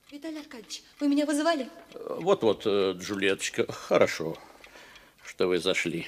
Виталий Аркадьевич, вы меня вызывали? Вот-вот, Джульетточка, хорошо, что вы зашли.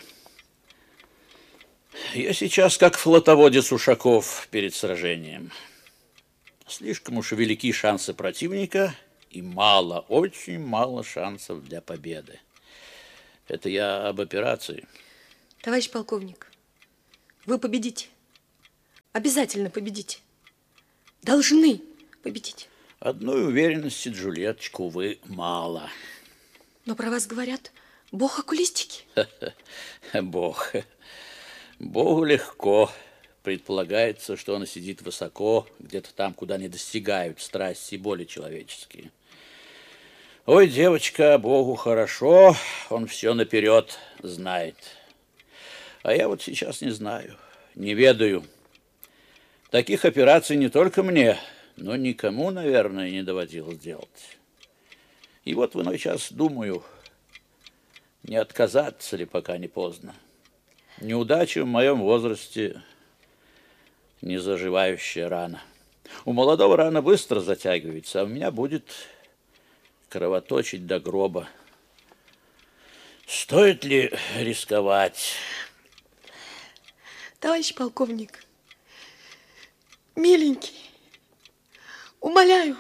Я сейчас как флотоводец Ушаков перед сражением. Слишком уж велики шансы противника и мало, очень мало шансов для победы. Это я об операции. Товарищ полковник, вы победите. Обязательно победите. Должны победить. Одной уверенности, Джульетточка, увы, мало. Но про вас говорят, бог оккулистики. Бог. Богу легко. Предполагается, что он сидит высоко, где-то там, куда не достигают страсти и боли человеческие. Ой, девочка, Богу хорошо, он все наперед знает. А я вот сейчас не знаю, не ведаю. Таких операций не только мне, но никому, наверное, не доводилось делать. И вот в иной час думаю, не отказаться ли, пока не поздно. Неудача в моем возрасте не заживающая рана. У молодого рана быстро затягивается, а у меня будет кровоточить до гроба. Стоит ли рисковать? Товарищ полковник, миленький, умоляю,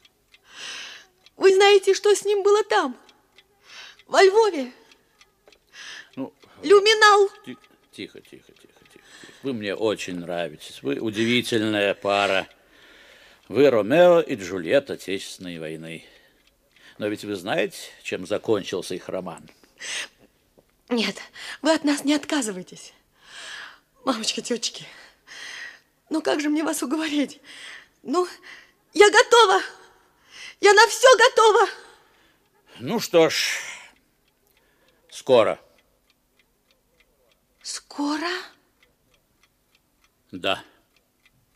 вы знаете, что с ним было там, во Львове? Ну, Люминал. Тихо. Вы мне очень нравитесь. Вы удивительная пара. Вы Ромео и Джульетта Отечественной войны. Но ведь вы знаете, чем закончился их роман? Нет, вы от нас не отказывайтесь. Мамочка, тетечки, ну как же мне вас уговорить? Ну, я готова. Я на все готова. Ну что ж, скоро. Скоро? Да.